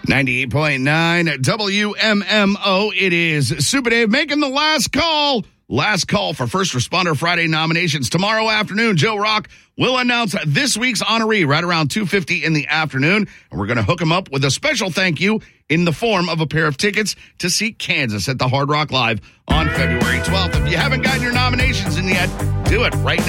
98.9 WMMO. It is Super Dave making the last call. Last call for First Responder Friday nominations. Tomorrow afternoon, Joe Rock will announce this week's honoree right around 2:50 in the afternoon. And we're going to hook him up with a special thank you in the form of a pair of tickets to see Kansas at the Hard Rock Live on February 12th. If you haven't gotten your nominations in yet, do it right now.